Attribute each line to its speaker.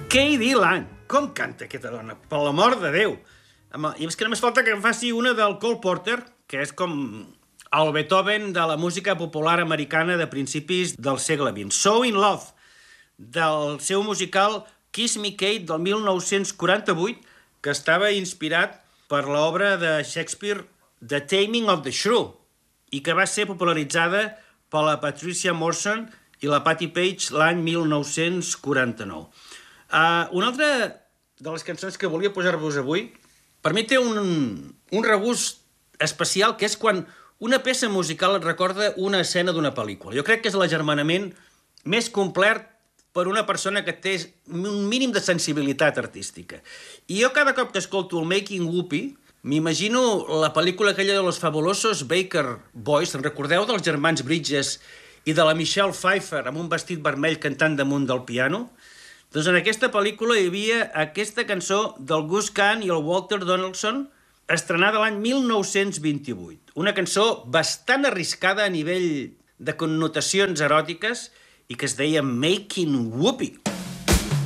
Speaker 1: K.D. Lang. Com canta aquesta dona? Per l'amor de Déu. I és que només falta que em faci una del Cole Porter, que és com el Beethoven de la música popular americana de principis del segle XX. So in Love, del seu musical Kiss Me Kate del 1948, que estava inspirat per l'obra de Shakespeare The Taming of the Shrew i que va ser popularitzada per la Patricia Morson i la Patti Page l'any 1949. Una altra de les cançons que volia posar-vos avui, per mi té un regust especial, que és quan una peça musical et recorda una escena d'una pel·lícula. Jo crec que és l'agermanament més complet per una persona que té un mínim de sensibilitat artística. I jo cada cop que escolto el Making Whoopi, m'imagino la pel·lícula aquella de los fabulosos Baker Boys, te'n recordeu dels germans Bridges i de la Michelle Pfeiffer amb un vestit vermell cantant damunt del piano? Doncs en aquesta pel·lícula hi havia aquesta cançó del Gus Kahn i el Walter Donaldson, estrenada l'any 1928. Una cançó bastant arriscada a nivell de connotacions eròtiques i que es deia Making Whoopi.